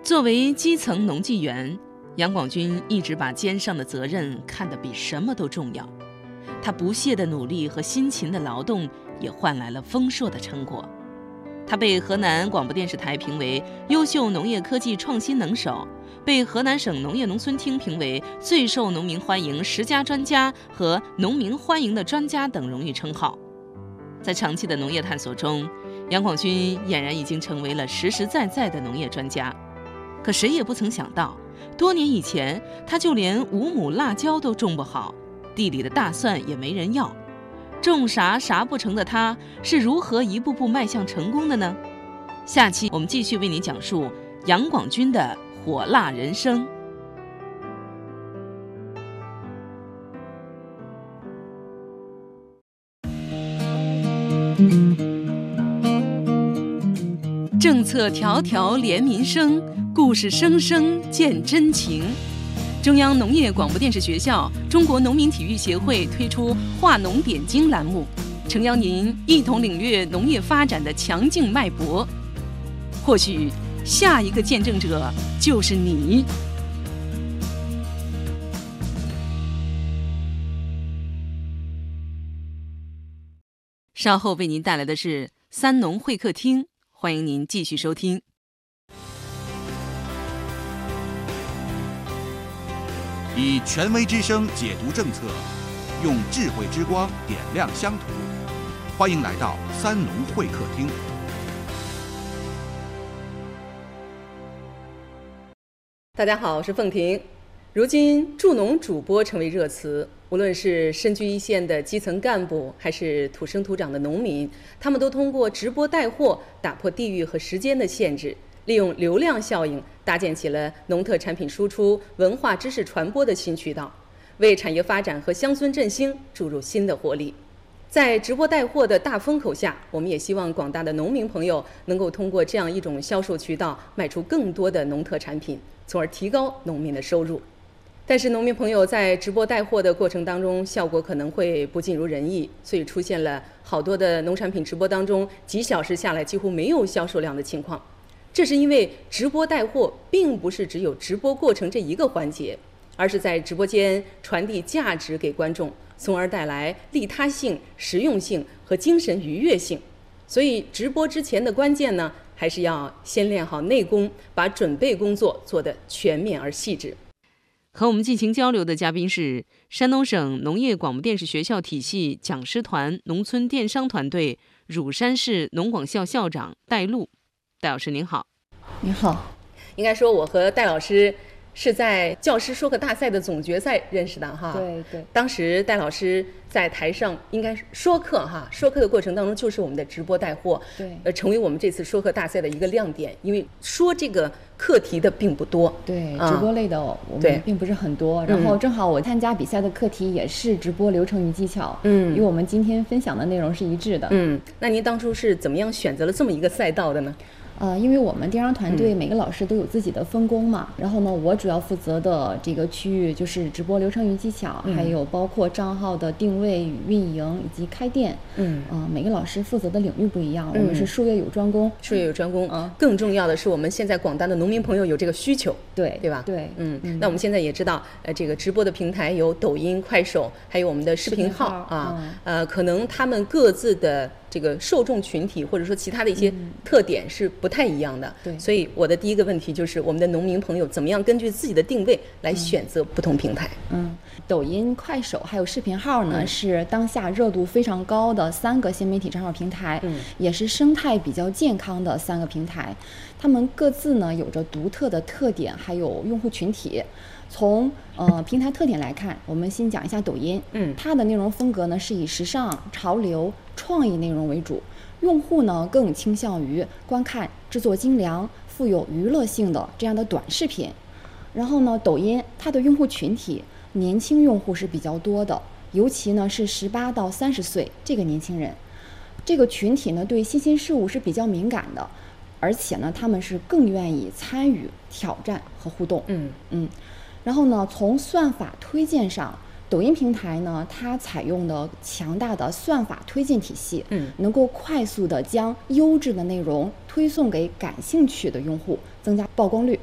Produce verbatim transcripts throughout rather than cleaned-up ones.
作为基层农技员，杨广军一直把肩上的责任看得比什么都重要。他不懈的努力和辛勤的劳动也换来了丰硕的成果。他被河南广播电视台评为优秀农业科技创新能手，被河南省农业农村厅评为最受农民欢迎十佳专家和农民欢迎的专家等荣誉称号。在长期的农业探索中，杨广军俨然已经成为了实实在在的农业专家。可谁也不曾想到，多年以前他就连五亩辣椒都种不好，地里的大蒜也没人要，种啥啥不成的他是如何一步步迈向成功的呢？下期我们继续为您讲述杨广军的火辣人生。政策条条连民生，故事声声见真情。中央农业广播电视学校、中国农民体育协会推出话农点睛栏目，诚邀您一同领略农业发展的强劲脉搏。或许下一个见证者就是你。稍后为您带来的是三农会客厅，欢迎您继续收听。 以权威之声解读政策，用智慧之光点亮乡土。欢迎来到三农会客厅。 大家好，我是凤婷。如今助农主播成为热词，无论是身居一线的基层干部，还是土生土长的农民，他们都通过直播带货打破地域和时间的限制，利用流量效应搭建起了农特产品输出、文化知识传播的新渠道，为产业发展和乡村振兴注入新的活力。在直播带货的大风口下，我们也希望广大的农民朋友能够通过这样一种销售渠道卖出更多的农特产品，从而提高农民的收入。但是农民朋友在直播带货的过程当中，效果可能会不尽如人意，所以出现了好多的农产品直播当中几小时下来几乎没有销售量的情况。这是因为直播带货并不是只有直播过程这一个环节，而是在直播间传递价值给观众，从而带来利他性、实用性和精神愉悦性。所以直播之前的关键呢，还是要先练好内功，把准备工作做得全面而细致。 和我们进行交流的嘉宾是山东省农业广播电视学校体系讲师团农村电商团队乳山市农广校校长戴璐。戴老师您好。 你好。 应该说我和戴老师是在教师说课大赛的总决赛认识的哈。 对对。 当时戴老师在台上应该说课哈，说课的过程当中就是我们的直播带货， 对， 呃，成为我们这次说课大赛的一个亮点，因为说这个课题的并不多。 对， 嗯、 直播类的我们并不是很多。然后正好我参加比赛的课题也是直播流程与技巧，嗯，与我们今天分享的内容是一致的。 嗯，那您当初是怎么样选择了这么一个赛道的呢？ 呃，因为我们电商团队每个老师都有自己的分工嘛，嗯、然后呢，我主要负责的这个区域就是直播流程与技巧，嗯、还有包括账号的定位与运营以及开店。嗯，啊、呃，每个老师负责的领域不一样，嗯、我们是术业有专攻， 术业有专攻。嗯，更重要的是，我们现在广大的农民朋友有这个需求， 对对吧？ 对， 嗯，嗯那我们现在也知道，呃，这个直播的平台有抖音、快手，还有我们的视频号啊，嗯、呃，可能他们各自的这个受众群体或者说其他的一些特点是不太一样的。 对， 所以我的第一个问题就是我们的农民朋友怎么样根据自己的定位来选择不同平台。 嗯，抖音、快手还有视频号呢，嗯、是当下热度非常高的三个新媒体账号平台，嗯，也是生态比较健康的三个平台，它们各自呢有着独特的特点还有用户群体。从呃平台特点来看，我们先讲一下抖音。嗯，它的内容风格呢是以时尚、潮流、创意内容为主，用户呢更倾向于观看制作精良、富有娱乐性的这样的短视频。然后呢，抖音它的用户群体年轻用户是比较多的，尤其呢是十八到三十岁这个年轻人，这个群体呢对新鲜事物是比较敏感的，而且呢他们是更愿意参与、挑战和互动。嗯嗯。然后呢，从算法推荐上，抖音平台呢，它采用的强大的算法推荐体系，嗯，能够快速的将优质的内容推送给感兴趣的用户，增加曝光率。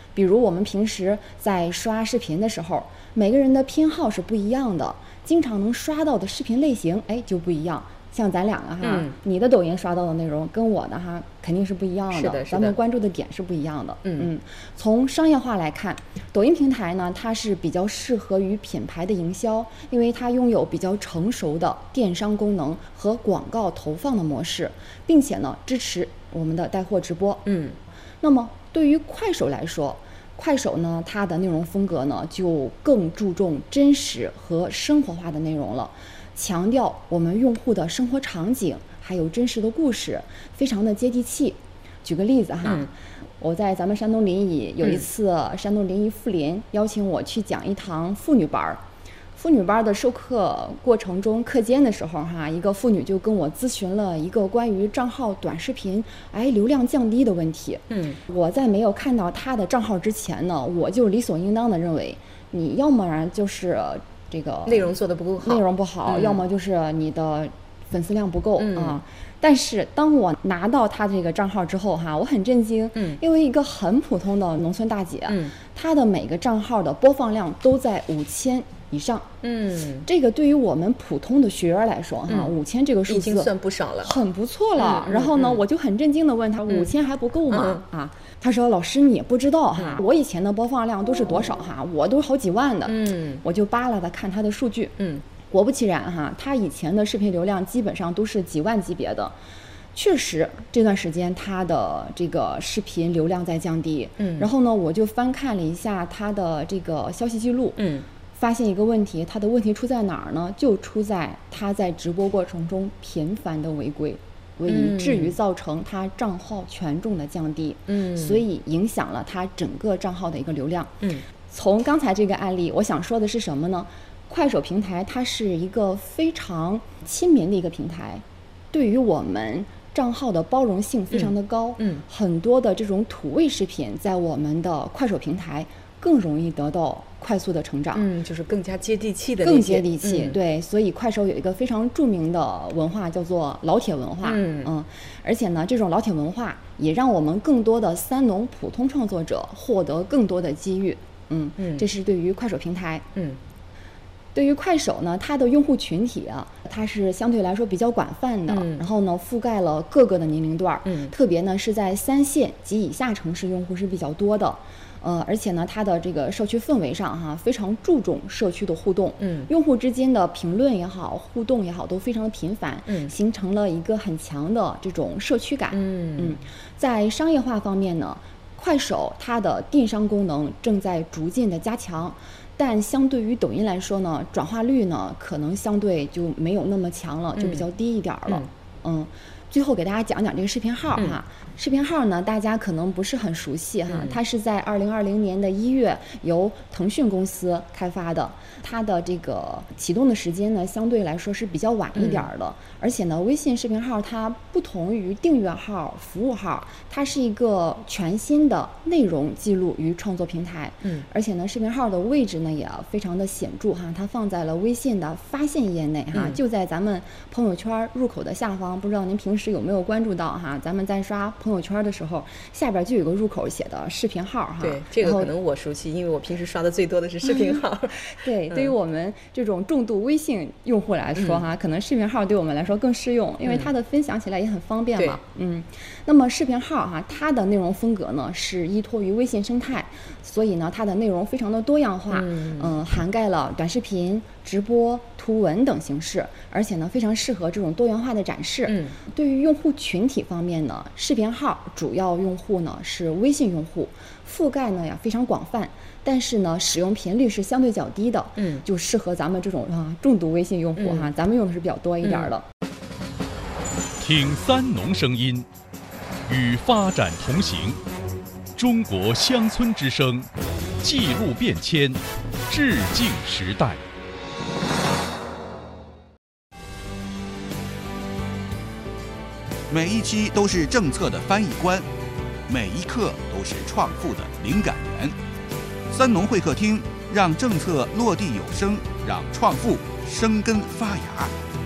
比如我们平时在刷视频的时候，每个人的偏好是不一样的，经常能刷到的视频类型，哎，就不一样。像咱两个哈、嗯，你的抖音刷到的内容跟我的哈肯定是不一样的， 是的，是的， 咱们关注的点是不一样的。 嗯嗯，从商业化来看，抖音平台呢，它是比较适合于品牌的营销，因为它拥有比较成熟的电商功能和广告投放的模式，并且呢支持我们的带货直播。 嗯， 那么对于快手来说，快手呢，它的内容风格呢就更注重真实和生活化的内容了。强调我们用户的生活场景，还有真实的故事，非常的接地气。举个例子哈， 嗯、 我在咱们山东临沂有一次，嗯、山东临沂妇联邀请我去讲一堂妇女班儿。妇女班的授课过程中，课间的时候哈，一个妇女就跟我咨询了一个关于账号短视频哎流量降低的问题。 嗯， 我在没有看到她的账号之前呢，我就理所应当的认为，你要么然就是这个内容做得不够好， 内容不好，嗯、要么就是你的粉丝量不够、 嗯、 啊。但是当我拿到他这个账号之后哈，我很震惊， 嗯， 因为一个很普通的农村大姐， 嗯， 她的每个账号的播放量都在五千以上， 嗯， 这个对于我们普通的学员来说哈，五千、嗯、这个数字已经算不少了， 很不错了。 嗯、 然后呢、 嗯， 我就很震惊的问他，五千还不够吗？ 嗯、 啊？他说：“老师，你也不知道哈， 嗯、 我以前的播放量都是多少哈，我都好几万的。” 嗯， 我就扒拉的看他的数据， 嗯， 果不其然哈，他以前的视频流量基本上都是几万级别的，确实这段时间他的这个视频流量在降低。 嗯， 然后呢，我就翻看了一下他的这个消息记录， 嗯， 发现一个问题，他的问题出在哪儿呢？就出在他在直播过程中频繁的违规。以至于造成他账号权重的降低， 嗯， 所以影响了他整个账号的一个流量。 嗯， 从刚才这个案例，我想说的是什么呢？快手平台它是一个非常亲民的一个平台，对于我们账号的包容性非常的高。 嗯，嗯很多的这种土味视频在我们的快手平台更容易得到快速的成长， 嗯，就是更加接地气的更接地气、 嗯， 对，所以快手有一个非常著名的文化叫做老铁文化， 嗯嗯，而且呢，这种老铁文化也让我们更多的三农普通创作者获得更多的机遇，嗯嗯， 这是对于快手平台， 嗯。 对于快手呢，它的用户群体啊，它是相对来说比较广泛的， 嗯、 然后呢，覆盖了各个的年龄段， 嗯， 特别呢是在三线及以下城市用户是比较多的，呃，而且呢，它的这个社区氛围上哈、啊，非常注重社区的互动， 嗯， 用户之间的评论也好，互动也好，都非常的频繁， 嗯， 形成了一个很强的这种社区感， 嗯嗯，在商业化方面呢，快手它的电商功能正在逐渐的加强。但相对于抖音来说呢，转化率呢可能相对就没有那么强了，就比较低一点了。嗯，嗯最后给大家讲讲这个视频号哈。嗯、视频号呢，大家可能不是很熟悉哈，嗯、它是在二零二零年的一月由腾讯公司开发的，它的这个启动的时间呢，相对来说是比较晚一点的。嗯、而且呢，微信视频号它不同于订阅号、服务号，它是一个全新的内容记录与创作平台。 嗯， 而且呢，视频号的位置呢也非常的显著哈，它放在了微信的发现页内哈， 嗯、 就在咱们朋友圈入口的下方。不知道您平时有没有关注到哈？咱们在刷朋友圈的时候，下边就有个入口写的视频号哈。 对，这个可能我熟悉，因为我平时刷的最多的是视频号。 对，对于我们这种重度微信用户来说哈，嗯、可能视频号对我们来说更适用，因为它的分享起来也很方便嘛。嗯，那么视频号哈，它的内容风格呢是依托于微信生态，所以呢，它的内容非常的多样化，嗯、呃，涵盖了短视频、直播、图文等形式，而且呢，非常适合这种多元化的展示。 嗯， 对于用户群体方面呢，视频号主要用户呢是微信用户，覆盖呢呀非常广泛，但是呢使用频率是相对较低的。 嗯， 就适合咱们这种啊重度微信用户哈、嗯，咱们用的是比较多一点的。 嗯、 听三农声音，与发展同行。中国乡村之声，记录变迁，致敬时代。 每一期都是政策的翻译官，每一刻都是创富的灵感源。三农会客厅，让政策落地有声，让创富生根发芽。